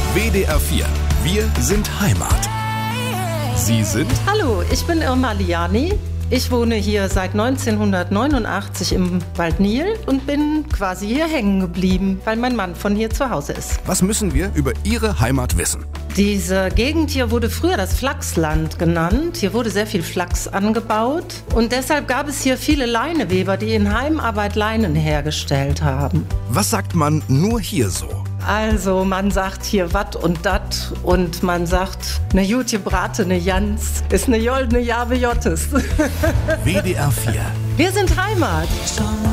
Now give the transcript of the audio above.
WDR 4. Wir sind Heimat. Sie sind? Hallo, ich bin Irma Liani. Ich wohne hier seit 1989 im Waldnil und bin quasi hier hängen geblieben, weil mein Mann von hier zu Hause ist. Was müssen wir über Ihre Heimat wissen? Diese Gegend hier wurde früher das Flachsland genannt. Hier wurde sehr viel Flachs angebaut und deshalb gab es hier viele Leineweber, die in Heimarbeit Leinen hergestellt haben. Was sagt man nur hier so? Also man sagt hier wat und dat und man sagt, ne gut gebratene Jans ist ne joldene Jabe Jottes. WDR 4. Wir sind Heimat.